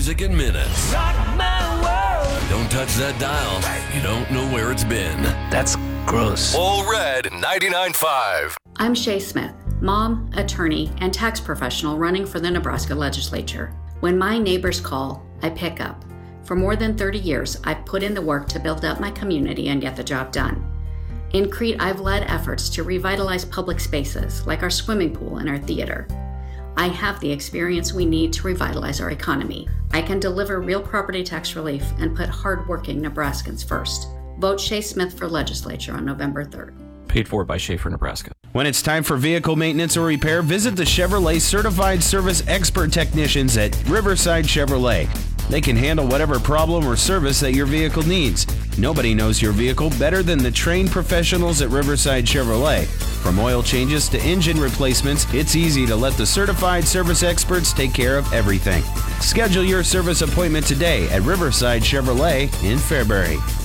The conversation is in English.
music in minutes. Rock my world. Don't touch that dial. You don't know where it's been. That's gross. All Red 99.5. I'm Shay Smith, mom, attorney, and tax professional running for the Nebraska legislature. When my neighbors call, I pick up. For more than 30 years, I've put in the work to build up my community and get the job done. In Crete, I've led efforts to revitalize public spaces like our swimming pool and our theater. I have the experience we need to revitalize our economy. I can deliver real property tax relief and put hardworking Nebraskans first. Vote Shay Smith for legislature on November 3rd. Paid for by Schaefer, Nebraska. When it's time for vehicle maintenance or repair, visit the Chevrolet Certified Service Expert Technicians at Riverside Chevrolet. They can handle whatever problem or service that your vehicle needs. Nobody knows your vehicle better than the trained professionals at Riverside Chevrolet. From oil changes to engine replacements, it's easy to let the certified service experts take care of everything. Schedule your service appointment today at Riverside Chevrolet in Fairbury.